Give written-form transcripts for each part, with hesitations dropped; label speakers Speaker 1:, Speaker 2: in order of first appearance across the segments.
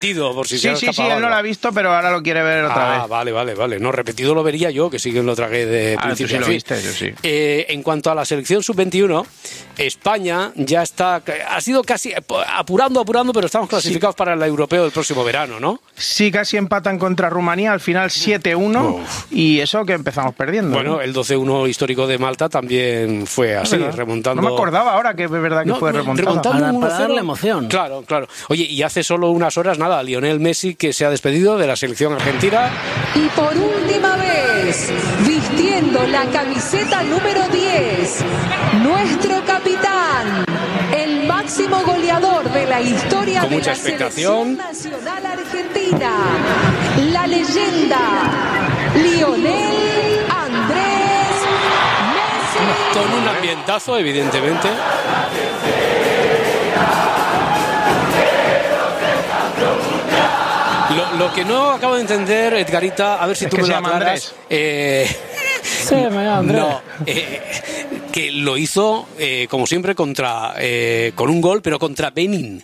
Speaker 1: repetido, por si se ha
Speaker 2: Sí,
Speaker 1: escapado
Speaker 2: él no
Speaker 1: algo.
Speaker 2: lo ha visto, pero ahora lo quiere ver otra vez.
Speaker 1: Vale. No, repetido lo vería yo, que sí que lo tragué de principio
Speaker 2: tú sí
Speaker 1: a
Speaker 2: lo
Speaker 1: fin.
Speaker 2: viste, yo sí.
Speaker 1: En cuanto a la selección sub-21, España ya ha sido casi apurando, pero estamos clasificados para el europeo del próximo verano, ¿no?
Speaker 2: Sí, casi empatan contra Rumanía, al final 7-1, y eso que empezamos perdiendo.
Speaker 1: Bueno,
Speaker 2: ¿no?
Speaker 1: el 12-1 histórico de Malta también fue así, remontando.
Speaker 2: No me acordaba ahora que es verdad que fue remontado.
Speaker 3: Para darle emoción.
Speaker 1: Claro. Oye, y hace solo unas horas, Lionel Messi, que se ha despedido de la selección argentina.
Speaker 4: Y por última vez, vistiendo la camiseta número 10, nuestro capitán, el máximo goleador de la historia
Speaker 1: Con
Speaker 4: de
Speaker 1: mucha
Speaker 4: la
Speaker 1: expectación.
Speaker 4: Selección Nacional Argentina, la leyenda, Lionel Andrés Messi.
Speaker 1: Con un ambientazo, evidentemente. Lo que no acabo de entender, Edgarita, a ver si tú me lo aclaras.
Speaker 3: Sí, me llamo Andrés.
Speaker 1: No, que lo hizo, como siempre, con un gol, pero contra Benín.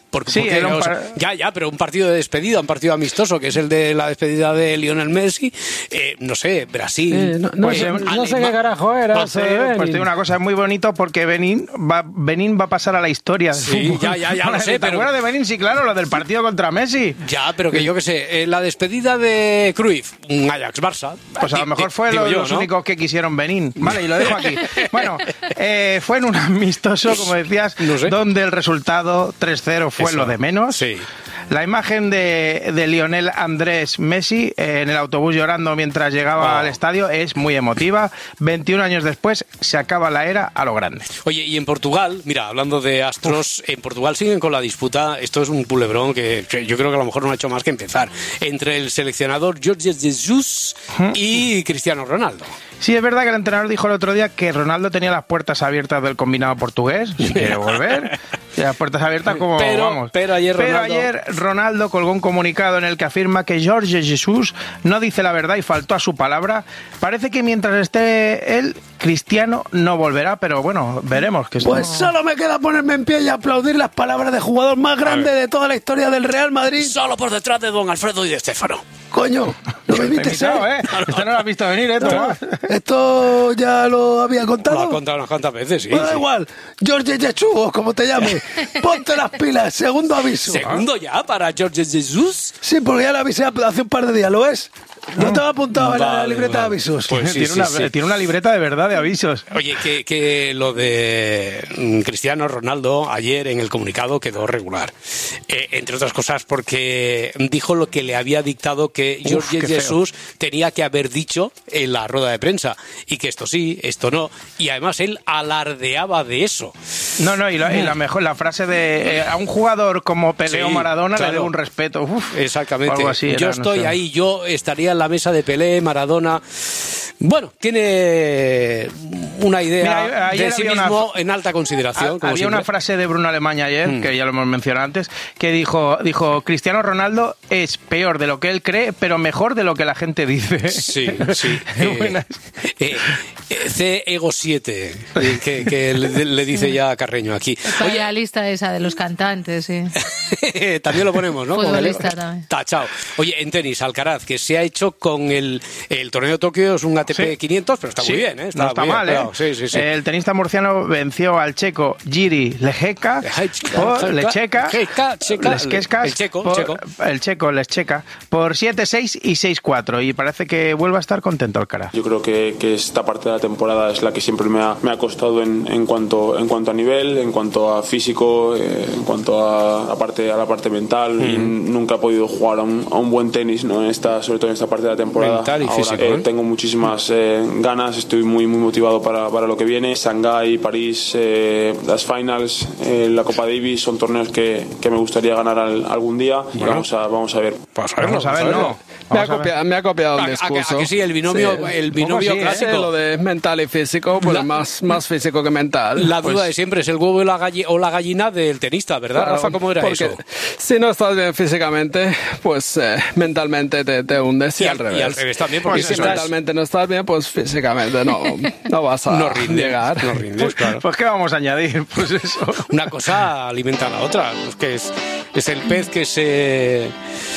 Speaker 1: Pero un partido de despedida, un partido amistoso, que es el de la despedida de Lionel Messi. No sé, Brasil.
Speaker 3: No sé qué carajo era.
Speaker 2: Pues te digo una cosa, es muy bonito porque Benín va a pasar a la historia.
Speaker 1: Sí, ya lo sé,
Speaker 2: ¿Te acuerdas de Benín? Sí, claro, lo del partido contra Messi.
Speaker 1: Ya, pero que yo qué sé, la despedida de Cruyff, un Ajax-Barça.
Speaker 2: Pues a lo mejor fue los únicos que quisieron Benín. Vale, y lo dejo aquí. Bueno, fue en un amistoso, como decías, donde el resultado 3-0 fue lo de menos.
Speaker 1: Sí.
Speaker 2: La imagen de Lionel Andrés Messi en el autobús llorando mientras llegaba al estadio es muy emotiva. 21 años después se acaba la era a lo grande.
Speaker 1: Oye, y en Portugal, mira, hablando de astros, en Portugal siguen con la disputa, esto es un culebrón que yo creo que a lo mejor no ha hecho más que empezar, entre el seleccionador Jorge Jesus y Cristiano Ronaldo.
Speaker 2: Sí, es verdad que el entrenador dijo el otro día que Ronaldo tenía las puertas abiertas del combinado portugués, si quiere volver. Y las puertas abiertas como vamos.
Speaker 1: Pero ayer
Speaker 2: Ronaldo colgó un comunicado en el que afirma que Jorge Jesus no dice la verdad y faltó a su palabra. Parece que mientras esté él, Cristiano no volverá, pero bueno, veremos.
Speaker 3: Pues solo me queda ponerme en pie y aplaudir las palabras del jugador más grande de toda la historia del Real Madrid.
Speaker 1: Solo por detrás de don Alfredo Di Stéfano.
Speaker 3: Coño, no me viste,
Speaker 2: Esto no lo has visto venir, Tomás.
Speaker 3: Esto ya lo había contado.
Speaker 1: Lo ha contado unas cuantas veces, sí.
Speaker 3: Pues da igual, Jorge Jesus, o como te llames, ponte las pilas, segundo aviso.
Speaker 1: ¿Segundo ya para Jorge Jesus?
Speaker 3: Sí, porque ya lo avisé hace un par de días, ¿lo ves? No estaba apuntado en la libreta de avisos.
Speaker 2: Pues tiene una libreta de verdad de avisos.
Speaker 1: Oye, que lo de Cristiano Ronaldo ayer en el comunicado quedó regular. Entre otras cosas porque dijo lo que le había dictado que Jorge Jesus tenía que haber dicho en la rueda de prensa. Y que esto sí, esto no. Y además él alardeaba de eso.
Speaker 2: No, y la frase de a un jugador como Pelé o Maradona le debo un respeto.
Speaker 1: Exactamente.
Speaker 2: Algo así
Speaker 1: yo estoy ahí, yo estaría en la mesa de Pelé, Maradona. Bueno, tiene una idea de sí mismo en alta consideración. Como
Speaker 2: había
Speaker 1: siempre.
Speaker 2: una frase de Bruno Alemany ayer, que ya lo hemos mencionado antes, que dijo, Cristiano Ronaldo es peor de lo que él cree, pero mejor de lo que la gente dice.
Speaker 1: Sí. C Ego 7, que le dice ya a Carreño aquí.
Speaker 5: Oye, la lista esa de los cantantes, sí.
Speaker 1: También lo ponemos, ¿no?
Speaker 5: Futbolista también.
Speaker 1: Tachao. Oye, en tenis, Alcaraz, que se ha hecho con el torneo de Tokio, es un ATP 500, pero está muy bien, ¿eh?
Speaker 2: No está
Speaker 1: muy
Speaker 2: mal,
Speaker 1: bien,
Speaker 2: ¿eh?
Speaker 1: Sí.
Speaker 2: El tenista murciano venció al checo Jiri Lecheka, por 7-6 y 6-4, y parece que vuelve a estar contento Alcaraz.
Speaker 6: Yo creo que esta parte de la temporada es la que siempre me ha costado en cuanto a nivel, en cuanto a físico, en cuanto a la parte mental, y nunca he podido jugar a un buen tenis, ¿no? Sobre todo en esta parte de la temporada.
Speaker 1: Mental y físico,
Speaker 6: tengo muchísimas ganas, estoy muy motivado para lo que viene. Shanghái, París, las finals, la Copa Davis son torneos que me gustaría ganar algún día.
Speaker 1: Bueno.
Speaker 6: Vamos a ver.
Speaker 2: Vamos a ver, ¿no?
Speaker 3: Me ha copiado el discurso.
Speaker 1: ¿A que sí? El binomio clásico.
Speaker 3: Lo de mental y físico, pues más físico que mental.
Speaker 1: La duda de siempre es el huevo o la gallina del tenista, ¿verdad,
Speaker 3: claro,
Speaker 1: Rafa? ¿Cómo era eso?
Speaker 3: Si no estás bien físicamente, pues mentalmente te hundes, y al revés.
Speaker 1: Y al revés también, porque
Speaker 3: si mentalmente no estás bien, pues físicamente no vas a llegar.
Speaker 1: No rindes, claro.
Speaker 2: Pues ¿qué vamos a añadir? Pues eso.
Speaker 1: Una cosa alimenta a la otra. Es que es Es el pez que se